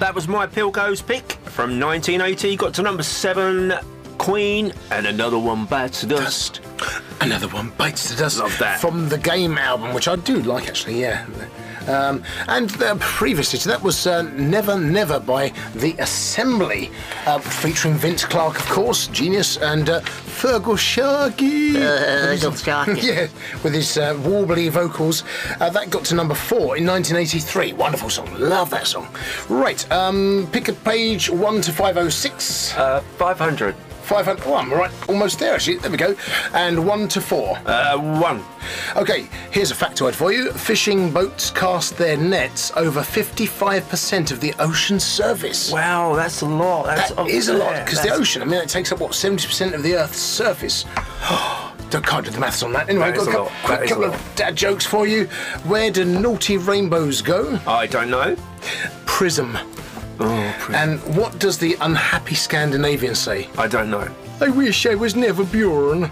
That was my Pilco's pick from 1980. Got to number 7, Queen, and Another One Bites the Dust. Another One Bites the Dust. Love that. From the Game album, which I do like, actually, yeah. And previously to that was Never Never by The Assembly, featuring Vince Clarke, of course, genius, and Fergal Sharkey. Yeah, with his warbly vocals. That got to number 4 in 1983. Wonderful song. Love that song. Right, pick a page 1 to 506. 500. 500. Oh, I'm right, almost there actually. There we go. And 1 to 4. 1. Okay, here's a factoid for you. Fishing boats cast their nets over 55% of the ocean surface. Wow, that's a lot. That is a lot, because the ocean, I mean, it takes up, 70% of the Earth's surface. Can't do the maths on that. Anyway, I've got a couple of dad jokes for you. Where do naughty rainbows go? I don't know. Prism. Oh, Prism. And what does the unhappy Scandinavian say? I don't know. I wish I was never Bjorn.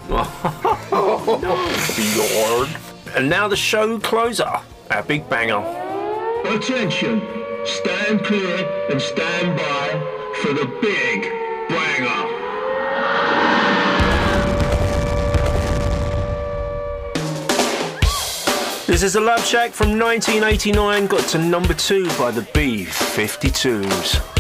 Bjorn. And now the show closer, our big banger. Attention, stand clear and stand by for the big banger. This is a Love Shack from 1989, got to number 2 by the B-52s.